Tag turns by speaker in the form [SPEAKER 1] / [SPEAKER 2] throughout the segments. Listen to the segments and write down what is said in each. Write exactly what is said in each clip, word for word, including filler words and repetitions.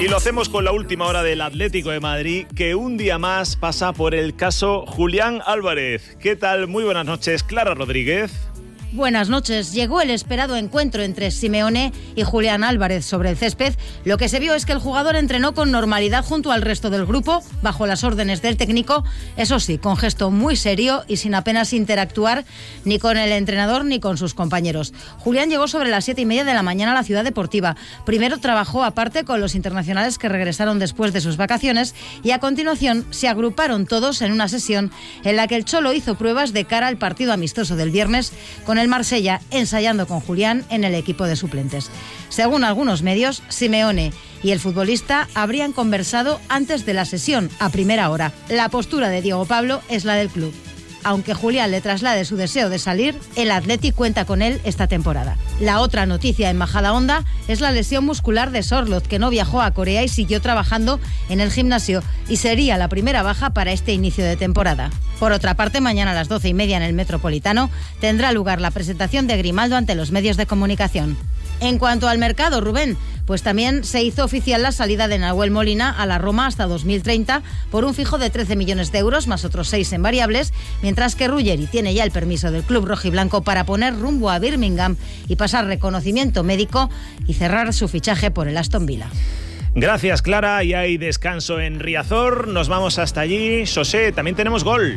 [SPEAKER 1] Y lo hacemos con la última hora del Atlético de Madrid, que un día más pasa por el caso Julián Álvarez. ¿Qué tal? Muy buenas noches, Clara Rodríguez.
[SPEAKER 2] Buenas noches. Llegó el esperado encuentro entre Simeone y Julián Álvarez sobre el césped. Lo que se vio es que el jugador entrenó con normalidad junto al resto del grupo, bajo las órdenes del técnico, eso sí, con gesto muy serio y sin apenas interactuar ni con el entrenador ni con sus compañeros. Julián llegó sobre las siete y media de la mañana a la ciudad deportiva. Primero trabajó aparte con los internacionales que regresaron después de sus vacaciones y a continuación se agruparon todos en una sesión en la que el Cholo hizo pruebas de cara al partido amistoso del viernes con el Marsella, ensayando con Julián en el equipo de suplentes. Según algunos medios, Simeone y el futbolista habrían conversado antes de la sesión, a primera hora. La postura de Diego Pablo es la del club. Aunque Julián le traslade su deseo de salir, el Athletic cuenta con él esta temporada. La otra noticia en Majadahonda es la lesión muscular de Sorloth, que no viajó a Corea y siguió trabajando en el gimnasio, y sería la primera baja para este inicio de temporada. Por otra parte, mañana a las doce y media en el Metropolitano tendrá lugar la presentación de Grimaldo ante los medios de comunicación. En cuanto al mercado, Rubén, pues también se hizo oficial la salida de Nahuel Molina a la Roma hasta dos mil treinta por un fijo de trece millones de euros más otros seis en variables, mientras que Ruggeri tiene ya el permiso del club rojiblanco para poner rumbo a Birmingham y pasar reconocimiento médico y cerrar su fichaje por el Aston Villa.
[SPEAKER 1] Gracias, Clara. Y hay descanso en Riazor. Nos vamos hasta allí. José, también tenemos gol.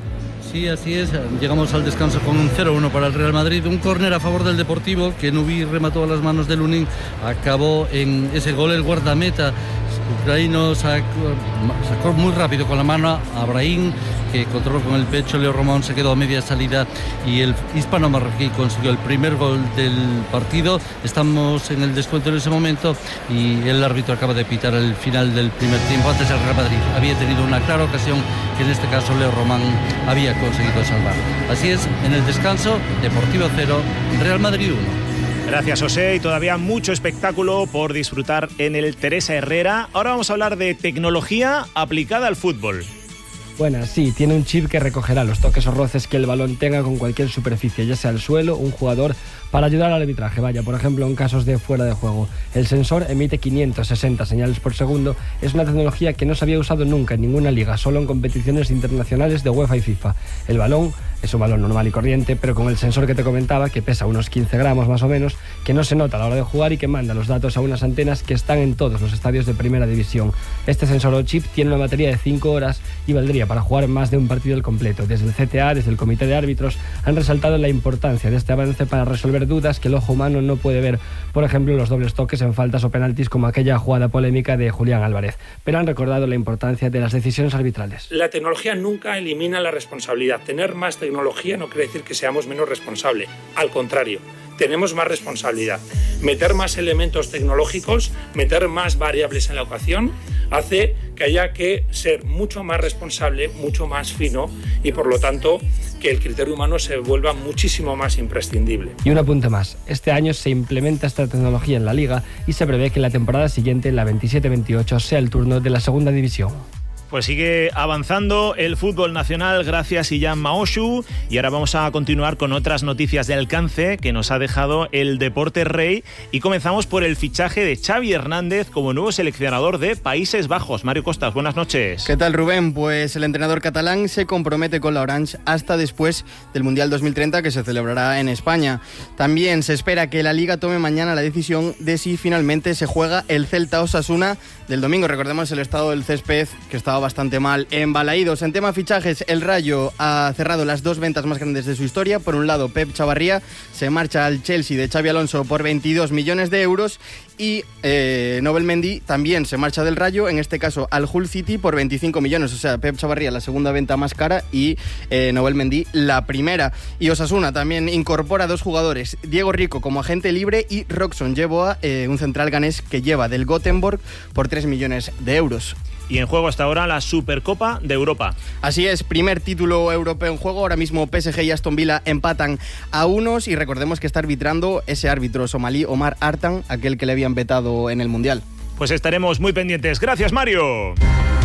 [SPEAKER 3] Sí, así es. Llegamos al descanso con un cero uno para el Real Madrid. Un córner a favor del Deportivo que Nubi remató a las manos de Lunin. Acabó en ese gol el guardameta ucraniano sacó, sacó muy rápido con la mano a Brahim, que controló con el pecho. Leo Román se quedó a media salida y el hispano marroquí consiguió el primer gol del partido. Estamos en el descuento en ese momento y el árbitro acaba de pitar el final del primer tiempo. Antes el Real Madrid había tenido una clara ocasión que en este caso Leo Román había conseguido salvar. Así es, en el descanso, Deportivo cero, Real Madrid uno.
[SPEAKER 1] Gracias, José, y todavía mucho espectáculo por disfrutar en el Teresa Herrera. Ahora vamos a hablar de tecnología aplicada al fútbol.
[SPEAKER 4] Buenas, sí, tiene un chip que recogerá los toques o roces que el balón tenga con cualquier superficie, ya sea el suelo o un jugador, para ayudar al arbitraje. Vaya, por ejemplo, en casos de fuera de juego. El sensor emite quinientos sesenta señales por segundo. Es una tecnología que no se había usado nunca en ninguna liga, solo en competiciones internacionales de UEFA y FIFA. El balón es un balón normal y corriente, pero con el sensor que te comentaba, que pesa unos quince gramos más o menos, que no se nota a la hora de jugar y que manda los datos a unas antenas que están en todos los estadios de primera división. Este sensor o chip tiene una batería de cinco horas y valdría para jugar más de un partido al completo. Desde el C T A, desde el Comité de Árbitros, han resaltado la importancia de este avance para resolver dudas que el ojo humano no puede ver, por ejemplo, los dobles toques en faltas o penaltis como aquella jugada polémica de Julián Álvarez, pero han recordado la importancia de las decisiones arbitrales.
[SPEAKER 5] La tecnología nunca elimina la responsabilidad. Tener más tecnología no quiere decir que seamos menos responsables, al contrario, tenemos más responsabilidad. Meter más elementos tecnológicos, meter más variables en la ecuación, hace que haya que ser mucho más responsable, mucho más fino y, por lo tanto, que el criterio humano se vuelva muchísimo más imprescindible.
[SPEAKER 4] Y un apunte más. Este año se implementa esta tecnología en la Liga y se prevé que la temporada siguiente, la veintisiete veintiocho, sea el turno de la segunda división.
[SPEAKER 1] Pues sigue avanzando el fútbol nacional gracias a Illan Maoshu, y ahora vamos a continuar con otras noticias de alcance que nos ha dejado el Deporte Rey, y comenzamos por el fichaje de Xavi Hernández como nuevo seleccionador de Países Bajos. Mario Costas, buenas noches.
[SPEAKER 6] ¿Qué tal, Rubén? Pues el entrenador catalán se compromete con la Orange hasta después del Mundial dos mil treinta, que se celebrará en España. También se espera que la Liga tome mañana la decisión de si finalmente se juega el Celta Osasuna del domingo. Recordemos el estado del césped, que estaba bastante mal en Balaídos. En tema fichajes, el Rayo ha cerrado las dos ventas más grandes de su historia. Por un lado, Pep Chavarría se marcha al Chelsea de Xabi Alonso por veintidós millones de euros y eh, Nobel Mendy también se marcha del Rayo, en este caso al Hull City por veinticinco millones. O sea, Pep Chavarría la segunda venta más cara y eh, Nobel Mendy la primera. Y Osasuna también incorpora dos jugadores, Diego Rico como agente libre y Roxon Yeboah, eh, un central ganés que lleva del Gothenburg por tres millones de euros.
[SPEAKER 1] Y en juego hasta ahora la Supercopa de Europa.
[SPEAKER 6] Así es, primer título europeo en juego. Ahora mismo P S G y Aston Villa empatan a unos y recordemos que está arbitrando ese árbitro somalí Omar Artan, aquel que le habían vetado en el Mundial.
[SPEAKER 1] Pues estaremos muy pendientes. Gracias, Mario.